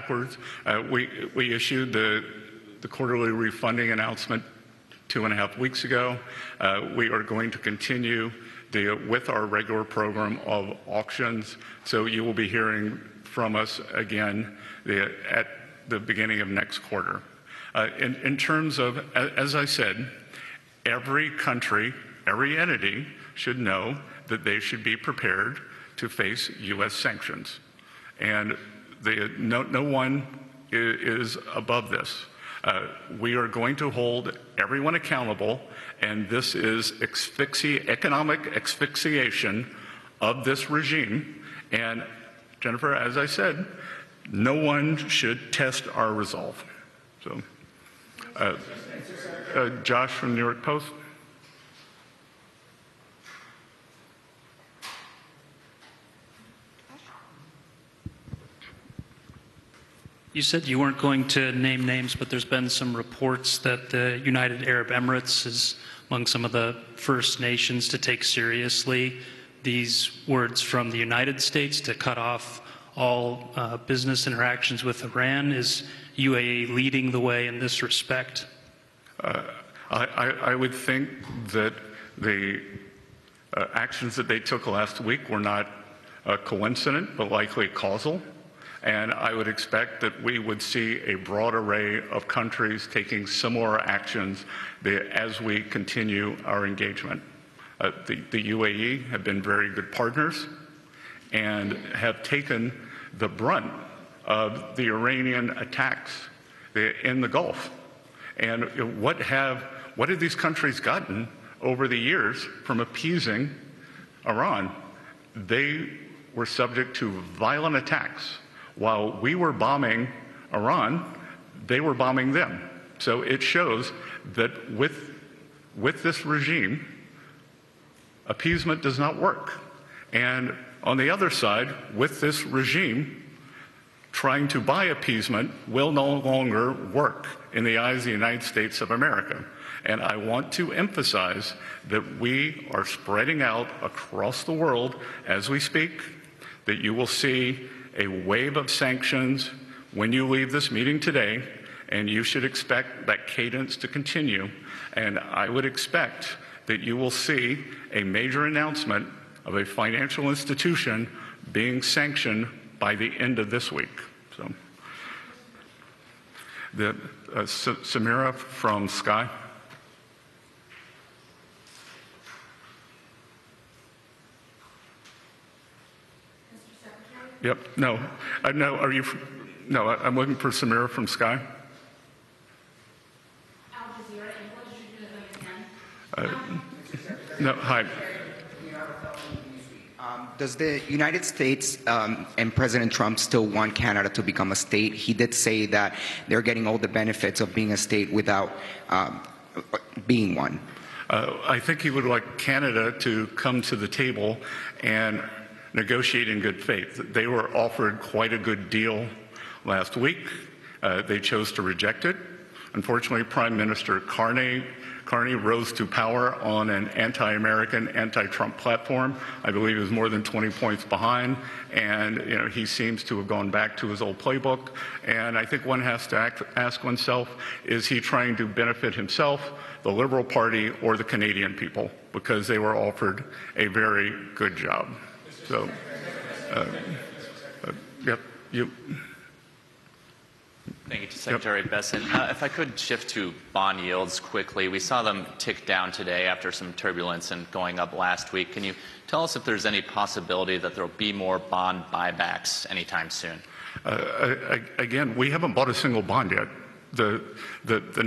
backwards. We issued the quarterly refunding announcement 2.5 weeks ago. We are going to continue with our regular program of auctions, so you will be hearing from us again at the beginning of next quarter. In terms of, as I said, every country, every entity should know that they should be prepared to face U.S. sanctions. And no one is above this. We are going to hold everyone accountable, and this is economic asphyxiation of this regime. And Jennifer, as I said, no one should test our resolve. So, Josh from New York Post. You said you weren't going to name names, but there's been some reports that the United Arab Emirates is among some of the first nations to take seriously these words from the United States to cut off all business interactions with Iran. Is UAE leading the way in this respect? I would think that the actions that they took last week were not coincident, but likely causal. And I would expect that we would see a broad array of countries taking similar actions as we continue our engagement. The UAE have been very good partners and have taken the brunt of the Iranian attacks in the Gulf. And what have these countries gotten over the years from appeasing Iran? They were subject to violent attacks. While we were bombing Iran, they were bombing them. So it shows that with this regime, appeasement does not work. And on the other side, with this regime, trying to buy appeasement will no longer work in the eyes of the United States of America. And I want to emphasize that we are spreading out across the world as we speak, that you will see a wave of sanctions when you leave this meeting today, and you should expect that cadence to continue. And I would expect that you will see a major announcement of a financial institution being sanctioned by the end of this week. So, Samira from Sky. Yep. No. No. Are you? No. I'm looking for Samira from Sky. Al Jazeera English. No. Hi. Does the United States and President Trump still want Canada to become a state? He did say that they're getting all the benefits of being a state without being one. I think he would like Canada to come to the table and negotiate in good faith. They were offered quite a good deal last week. They chose to reject it. Unfortunately, Prime Minister Carney rose to power on an anti-American, anti-Trump platform. I believe he was more than 20 points behind, and he seems to have gone back to his old playbook. And I think one has to ask oneself, is he trying to benefit himself, the Liberal Party, or the Canadian people? Because they were offered a very good job. So, yep, you. Thank you to Secretary Bessent. If I could shift to bond yields quickly. We saw them tick down today after some turbulence and going up last week. Can you tell us if there's any possibility that there will be more bond buybacks anytime soon? Again, we haven't bought a single bond yet. The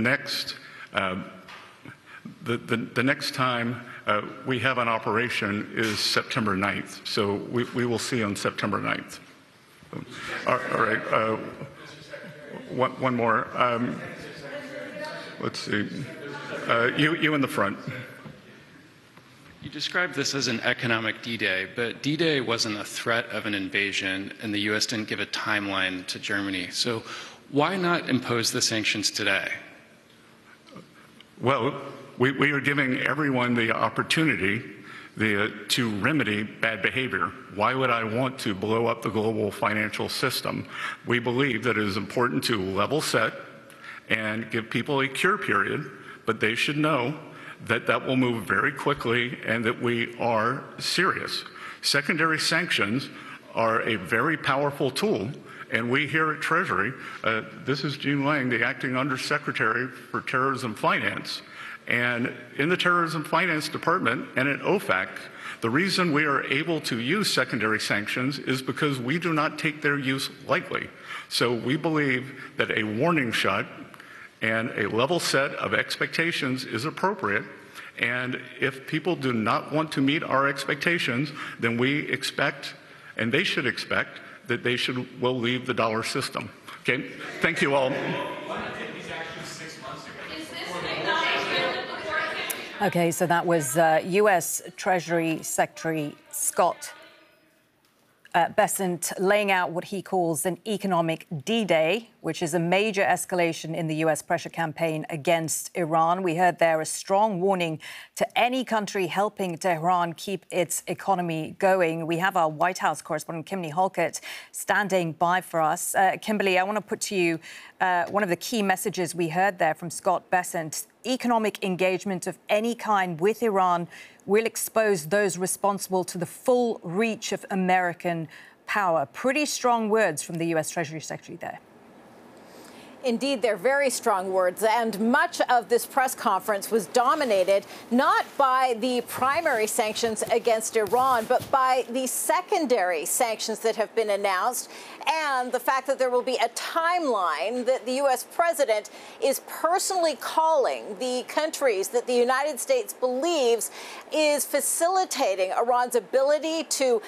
next time we have an operation is September 9th. So we will see on September 9th. All right. One more. Let's see. You in the front. You described this as an economic D-Day, but D-Day wasn't a threat of an invasion, and the U.S. didn't give a timeline to Germany. So why not impose the sanctions today? Well, we are giving everyone the opportunity to remedy bad behavior. Why would I want to blow up the global financial system? We believe that it is important to level set and give people a cure period, but they should know that that will move very quickly and that we are serious. Secondary sanctions are a very powerful tool, and we here at Treasury, this is Gene Lang, the acting undersecretary for terrorism finance, and in the Terrorism Finance Department and at OFAC, the reason we are able to use secondary sanctions is because we do not take their use lightly. So we believe that a warning shot and a level set of expectations is appropriate. And if people do not want to meet our expectations, then we expect, and they should expect, that they will leave the dollar system. Okay, thank you all. Okay, so that was U.S. Treasury Secretary Scott Bessent laying out what he calls an economic D-Day, which is a major escalation in the U.S. pressure campaign against Iran. We heard there a strong warning to any country helping Tehran keep its economy going. We have our White House correspondent, Kimberly Halkett, standing by for us. Kimberly, I want to put to you one of the key messages we heard there from Scott Bessent. Economic engagement of any kind with Iran will expose those responsible to the full reach of American power. Pretty strong words from the U.S. Treasury Secretary there. Indeed, they're very strong words, and much of this press conference was dominated not by the primary sanctions against Iran, but by the secondary sanctions that have been announced, and the fact that there will be a timeline that the U.S. president is personally calling the countries that the United States believes is facilitating Iran's ability to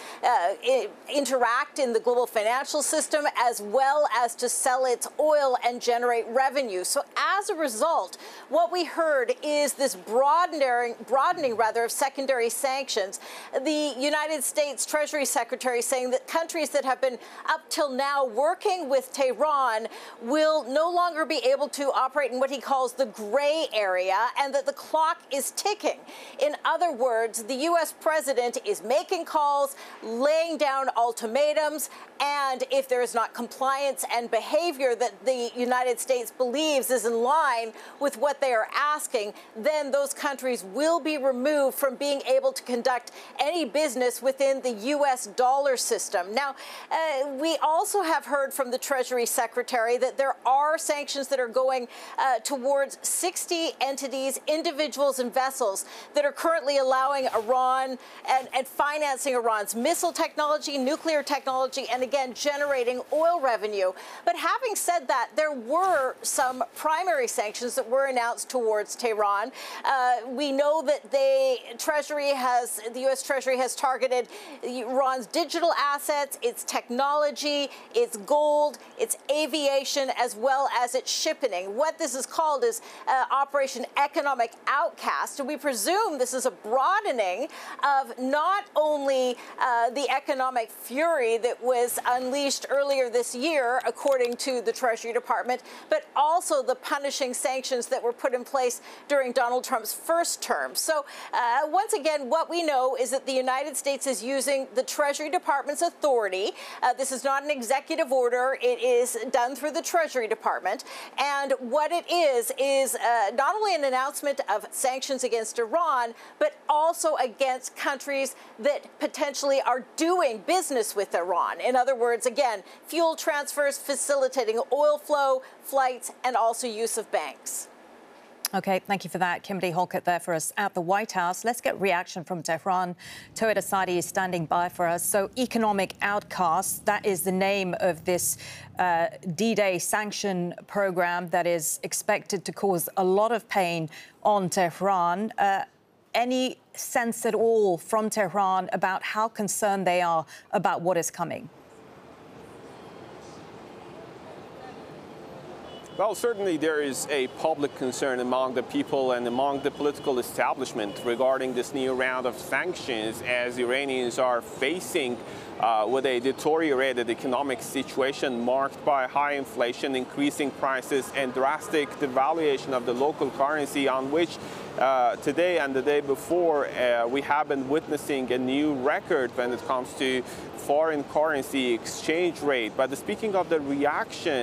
interact in the global financial system, as well as to sell its oil and generate revenue. So as a result, what we heard is this broadening of secondary sanctions. The United States Treasury Secretary saying that countries that have been up till now working with Tehran will no longer be able to operate in what he calls the gray area, and that the clock is ticking. In other words, the U.S. president is making calls, laying down ultimatums, and if there is not compliance and behavior that the United States believes is in line with what they are asking, then those countries will be removed from being able to conduct any business within the U.S. dollar system. Now, we also have heard from the Treasury Secretary that there are sanctions that are going towards 60 entities, individuals, and vessels that are currently allowing Iran and financing Iran's missile technology, nuclear technology, and again, generating oil revenue. But having said that, there were some primary sanctions that were announced towards Tehran. We know that the U.S. Treasury has targeted Iran's digital assets, its technology, its gold, its aviation, as well as its shipping. What this is called is Operation Economic Outcast. And we presume this is a broadening of not only the economic fury that was unleashed earlier this year, according to the Treasury Department, but also the punishing sanctions that were put in place during Donald Trump's first term. So once again, what we know is that the United States is using the Treasury Department's authority. This is not an executive order. It is done through the Treasury Department. And what it is not only an announcement of sanctions against Iran, but also against countries that potentially are doing business with Iran. In other words, again, fuel transfers, facilitating oil flow, flights, and also use of banks. OK, thank you for that. Kimberly Halkett there for us at the White House. Let's get reaction from Tehran. Towed Asadi is standing by for us. So economic outcast, that is the name of this D-Day sanction program that is expected to cause a lot of pain on Tehran. Any sense at all from Tehran about how concerned they are about what is coming? Well, certainly there is a public concern among the people and among the political establishment regarding this new round of sanctions, as Iranians are facing with a deteriorated economic situation marked by high inflation, increasing prices, and drastic devaluation of the local currency, on which today and the day before we have been witnessing a new record when it comes to foreign currency exchange rate. But speaking of the reaction